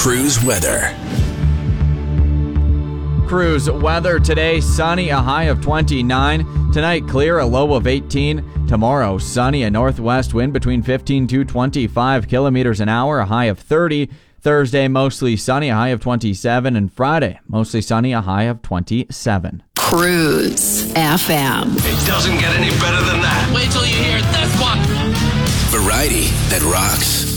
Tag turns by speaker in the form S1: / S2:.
S1: Cruise weather.
S2: Cruise weather today, sunny, a high of 29. Tonight, clear, a low of 18. Tomorrow, sunny, a northwest wind between 15 to 25 kilometers an hour, a high of 30. Thursday, mostly sunny, a high of 27. And Friday, mostly sunny, a high of 27.
S3: Cruise FM.
S1: It doesn't get any better than that.
S4: Wait till you hear this one.
S1: Variety that rocks.